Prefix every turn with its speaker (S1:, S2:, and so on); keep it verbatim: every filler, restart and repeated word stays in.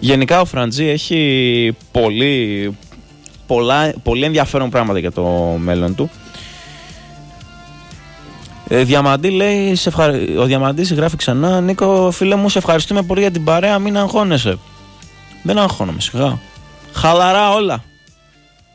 S1: Γενικά ο Φραντζή έχει πολύ, πολλά, πολύ ενδιαφέρον πράγματα για το μέλλον του. Ε, Διαμαντή λέει, σε ευχαρι... ο Διαμαντής γράφει ξανά: Νίκο, φίλε μου, σε ευχαριστούμε πολύ για την παρέα, μην αγχώνεσαι. Δεν αγχώνομαι, σιγά. Χαλαρά όλα.